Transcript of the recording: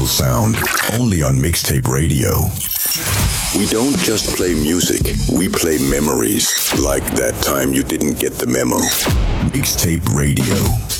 soulful sound, only on Mixtape Radio. We don't just play music, we play memories, like that time you didn't get the memo. Mixtape Radio.